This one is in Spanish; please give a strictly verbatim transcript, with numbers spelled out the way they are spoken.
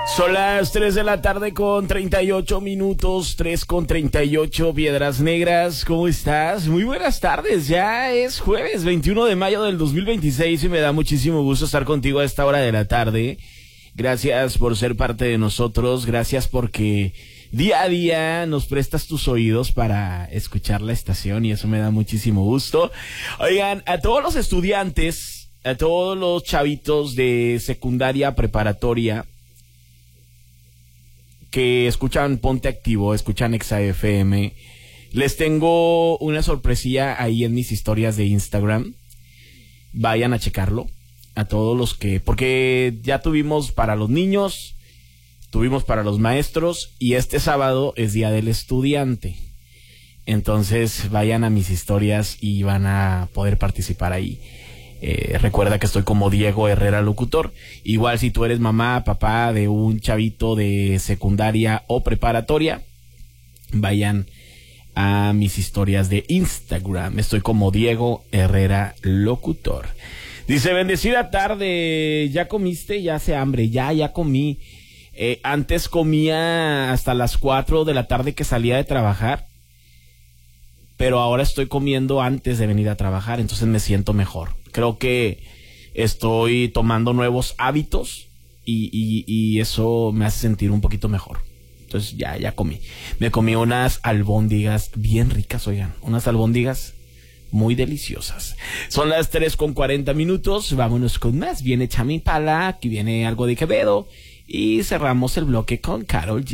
Son las tres de la tarde con treinta y ocho minutos, tres con treinta y ocho, Piedras Negras, ¿cómo estás? Muy buenas tardes, ya es jueves veintiuno de mayo del dos mil veintiséis y me da muchísimo gusto estar contigo a esta hora de la tarde. Gracias por ser parte de nosotros, gracias porque día a día nos prestas tus oídos para escuchar la estación y eso me da muchísimo gusto. Oigan, a todos los estudiantes, a todos los chavitos de secundaria preparatoria que escuchan Ponte Activo, escuchan Exa F M, les tengo una sorpresilla ahí en mis historias de Instagram. Vayan a checarlo. A todos los que, porque ya tuvimos para los niños, tuvimos para los maestros y este sábado es Día del Estudiante. Entonces vayan a mis historias y van a poder participar ahí. Eh, recuerda que estoy como Diego Herrera Locutor. Igual si tú eres mamá, papá de un chavito de secundaria o preparatoria, vayan a mis historias de Instagram. Estoy como Diego Herrera Locutor. Dice, bendecida tarde, ¿ya comiste? Ya hace hambre, ya, ya comí. Eh, antes comía hasta las cuatro de la tarde que salía de trabajar, pero ahora estoy comiendo antes de venir a trabajar, entonces me siento mejor. Creo que estoy tomando nuevos hábitos y, y, y eso me hace sentir un poquito mejor. Entonces ya, ya comí. Me comí unas albóndigas bien ricas, oigan, unas albóndigas muy deliciosas. Son las tres con cuarenta minutos. Vámonos con más. Viene Chami Pala, aquí viene algo de Quevedo y cerramos el bloque con Karol G.